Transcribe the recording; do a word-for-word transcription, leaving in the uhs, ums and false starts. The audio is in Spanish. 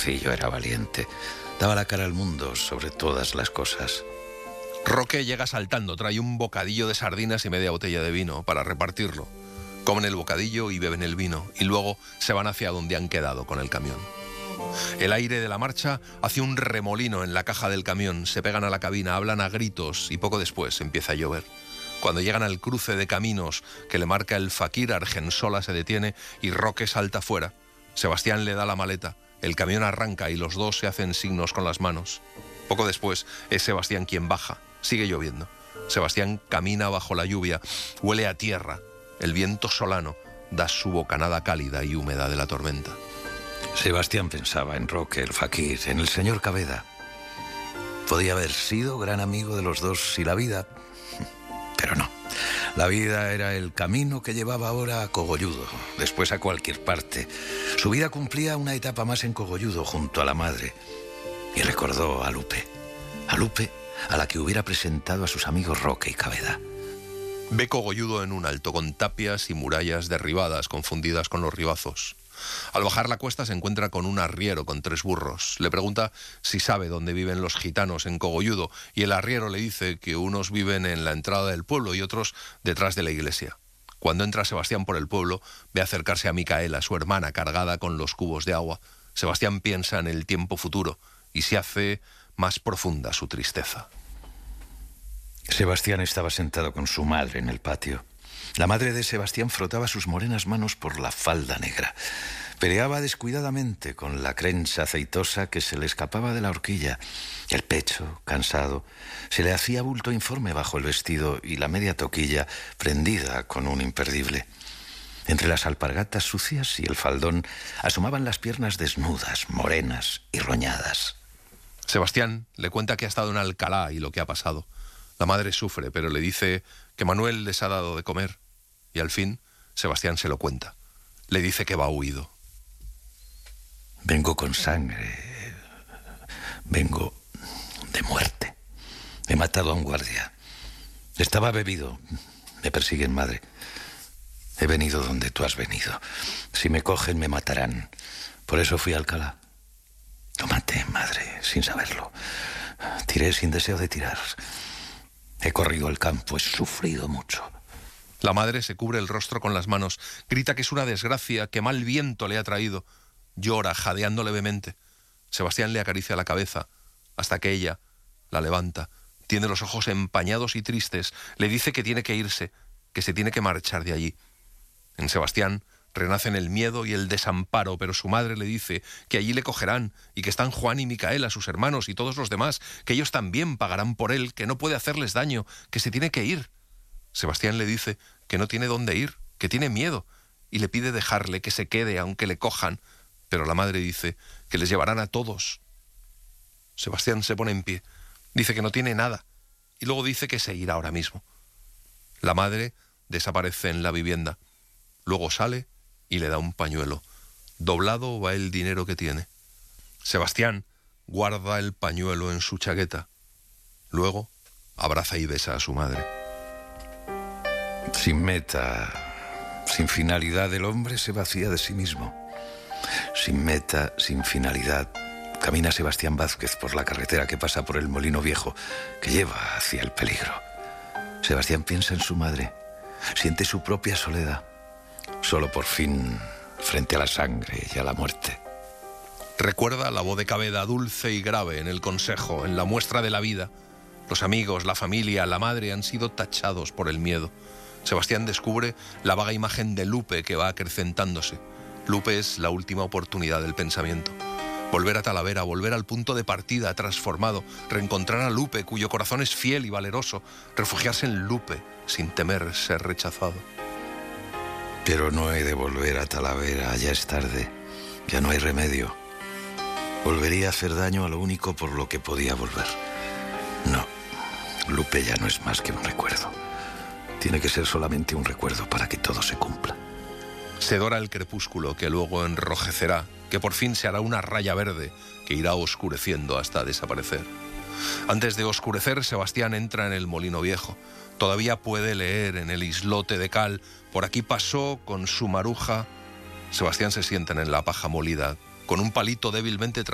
jovencillo era valiente. Daba la cara al mundo sobre todas las cosas. Roque llega saltando, trae un bocadillo de sardinas y media botella de vino para repartirlo. Comen el bocadillo y beben el vino, y luego se van hacia donde han quedado con el camión. El aire de la marcha hace un remolino en la caja del camión, se pegan a la cabina, hablan a gritos y poco después empieza a llover. Cuando llegan al cruce de caminos que le marca el Fakir, Argensola se detiene y Roque salta fuera. Sebastián le da la maleta, el camión arranca y los dos se hacen signos con las manos. Poco después es Sebastián quien baja, sigue lloviendo. Sebastián camina bajo la lluvia, huele a tierra. El viento solano da su bocanada cálida y húmeda de la tormenta. Sebastián pensaba en Roque, el Fakir, en el señor Caveda. Podía haber sido gran amigo de los dos y la vida, pero no. La vida era el camino que llevaba ahora a Cogolludo, después a cualquier parte. Su vida cumplía una etapa más en Cogolludo, junto a la madre. Y recordó a Lupe, a Lupe, a la que hubiera presentado a sus amigos Roque y Caveda. Ve Cogolludo en un alto, con tapias y murallas derribadas, confundidas con los ribazos. Al bajar la cuesta se encuentra con un arriero con tres burros. Le pregunta si sabe dónde viven los gitanos en Cogolludo, y el arriero le dice que unos viven en la entrada del pueblo y otros detrás de la iglesia. Cuando entra Sebastián por el pueblo, ve acercarse a Micaela, su hermana, cargada con los cubos de agua. Sebastián piensa en el tiempo futuro y se hace más profunda su tristeza. Sebastián estaba sentado con su madre en el patio. La madre de Sebastián frotaba sus morenas manos por la falda negra. Peleaba descuidadamente con la crencha aceitosa que se le escapaba de la horquilla. El pecho, cansado, se le hacía bulto informe bajo el vestido y la media toquilla prendida con un imperdible. Entre las alpargatas sucias y el faldón asomaban las piernas desnudas, morenas y roñadas. Sebastián le cuenta que ha estado en Alcalá y lo que ha pasado. La madre sufre, pero le dice que Manuel les ha dado de comer. Y al fin, Sebastián se lo cuenta. Le dice que va huido. Vengo con sangre. Vengo de muerte. He matado a un guardia. Estaba bebido. Me persiguen, madre. He venido donde tú has venido. Si me cogen, me matarán. Por eso fui a Alcalá. Lo maté, madre, sin saberlo. Tiré sin deseo de tirar. He corrido el campo, he sufrido mucho. La madre se cubre el rostro con las manos, grita que es una desgracia, que mal viento le ha traído. Llora, jadeando levemente. Sebastián le acaricia la cabeza, hasta que ella la levanta. Tiene los ojos empañados y tristes. Le dice que tiene que irse, que se tiene que marchar de allí. En Sebastián renacen el miedo y el desamparo, pero su madre le dice que allí le cogerán y que están Juan y Micaela, sus hermanos y todos los demás, que ellos también pagarán por él, que no puede hacerles daño, que se tiene que ir. Sebastián le dice que no tiene dónde ir, que tiene miedo, y le pide dejarle, que se quede aunque le cojan, pero la madre dice que les llevarán a todos. Sebastián se pone en pie, dice que no tiene nada, y luego dice que se irá ahora mismo. La madre desaparece en la vivienda, luego sale y le da un pañuelo. Doblado va el dinero que tiene. Sebastián guarda el pañuelo en su chaqueta. Luego abraza y besa a su madre. Sin meta, sin finalidad, el hombre se vacía de sí mismo. Sin meta, sin finalidad, camina Sebastián Vázquez por la carretera que pasa por el Molino Viejo, que lleva hacia el peligro. Sebastián piensa en su madre, siente su propia soledad. Solo por fin, frente a la sangre y a la muerte. Recuerda la voz de Caveda, dulce y grave, en el consejo, en la muestra de la vida. Los amigos, la familia, la madre han sido tachados por el miedo. Sebastián descubre la vaga imagen de Lupe que va acrecentándose. Lupe es la última oportunidad del pensamiento. Volver a Talavera, volver al punto de partida transformado, reencontrar a Lupe, cuyo corazón es fiel y valeroso, refugiarse en Lupe sin temer ser rechazado. Pero no he de volver a Talavera, ya es tarde, ya no hay remedio. Volvería a hacer daño a lo único por lo que podía volver. No, Lupe ya no es más que un recuerdo. Tiene que ser solamente un recuerdo para que todo se cumpla. Se dora el crepúsculo, que luego enrojecerá, que por fin se hará una raya verde, que irá oscureciendo hasta desaparecer. Antes de oscurecer, Sebastián entra en el Molino Viejo. Todavía puede leer en el islote de cal: por aquí pasó con su maruja. Sebastián se sienta en la paja molida, con un palito débilmente